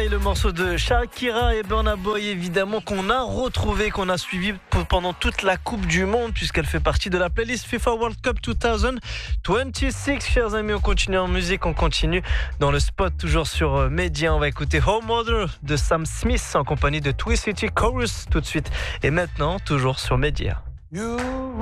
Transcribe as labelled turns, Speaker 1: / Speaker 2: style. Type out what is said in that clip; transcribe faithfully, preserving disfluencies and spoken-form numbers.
Speaker 1: Boy, le morceau de Shakira et Burna Boy, évidemment, qu'on a retrouvé, qu'on a suivi pendant toute la Coupe du Monde, puisqu'elle fait partie de la playlist FIFA World Cup deux mille vingt-six. Chers amis, on continue en musique, on continue dans le spot, toujours sur Média. On va écouter Home Mother de Sam Smith en compagnie de Twist City Chorus tout de suite. Et maintenant, toujours sur Média. You